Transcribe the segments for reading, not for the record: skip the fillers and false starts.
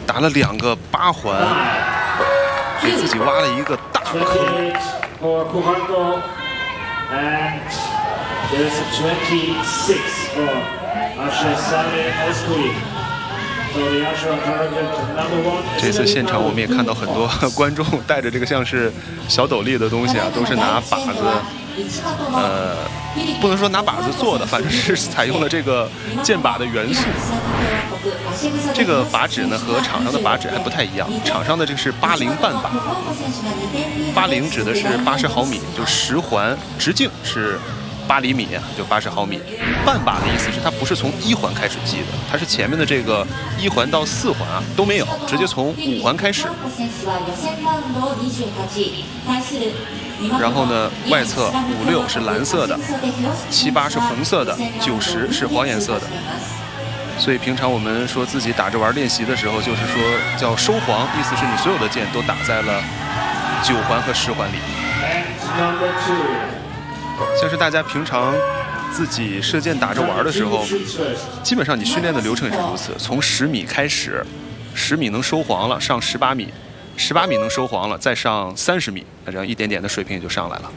打了2个8环，给自己挖了一个大坑。这次现场我们也看到很多观众带着这个像是小斗笠的东西啊，都是拿靶子，不能说拿靶子做的，反正是采用了这个箭靶的元素。这个靶纸呢和场上的靶纸还不太一样，场上的这个是80半靶，80指的是80毫米，就10环，直径是8厘米，就80毫米。半靶的意思是它不是从1环开始计的，它是前面的这个1环到4环啊都没有，直接从5环开始。然后呢，外侧5、6是蓝色的，7、8是红色的，9、10是黄颜色的。所以平常我们说自己打着玩练习的时候，就是说叫收黄，意思是你所有的箭都打在了9环和10环里。像是大家平常自己射箭打着玩的时候，基本上你训练的流程也是如此，从10米开始，10米能收黄了，上18米，18米能收黄了，再上30米，那这样一点点的水平也就上来了。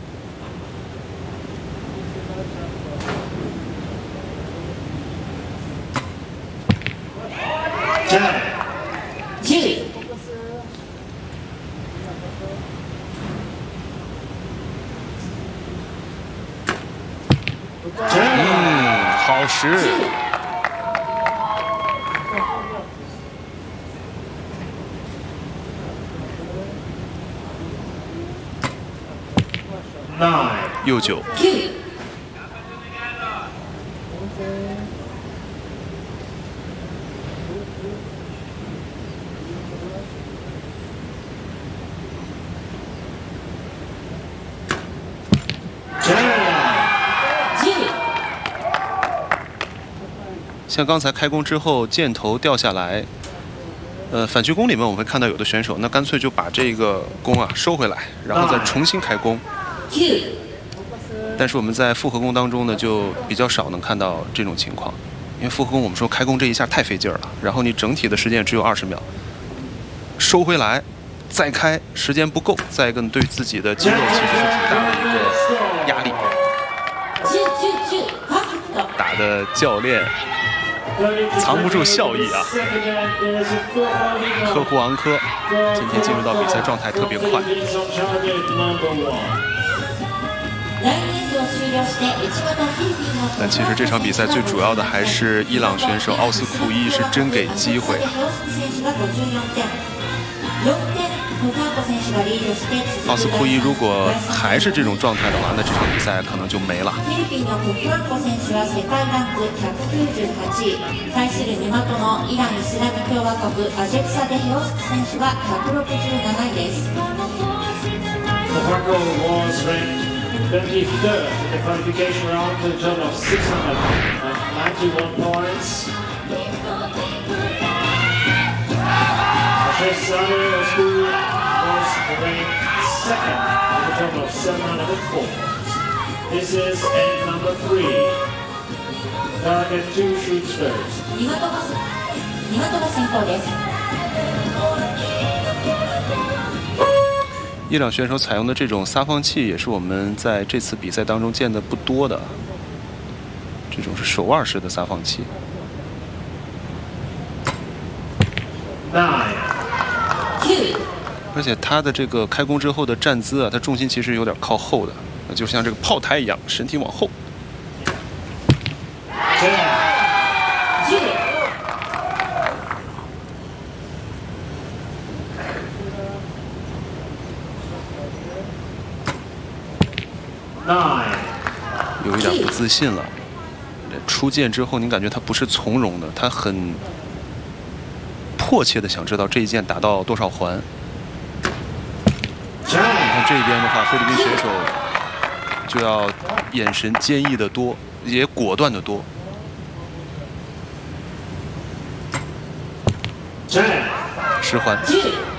好实。右9。像刚才开弓之后箭头掉下来，反曲弓里面我们会看到有的选手那干脆就把这个弓啊收回来，然后再重新开弓。但是我们在复合弓当中呢，就比较少能看到这种情况，因为复合弓我们说开弓这一下太费劲儿了，然后你整体的时间只有20秒，收回来再开时间不够，再一个对自己的肌肉其实是挺大的一个压力。打的教练藏不住笑意啊！科胡昂科今天进入到比赛状态特别快。但其实这场比赛最主要的还是伊朗选手奥斯库伊是真给机会啊！奥斯库伊如果还是这种状态的話，那这场比赛可能就没了。 Second, with a total of 704. This is end number 3. Target 2 shoots first. 伊朗选手采用的这种撒放器也是我们在这次比赛当中见的不多的，这种是手腕式的撒放器。而且他的这个开弓之后的站姿啊，他重心其实有点靠后的，就像这个炮台一样，身体往后。有一点不自信了。出箭之后，你感觉他不是从容的，他很迫切的想知道这一箭打到多少环。你看这边的话，菲律宾选手就要眼神坚毅的多，也果断的多。10环。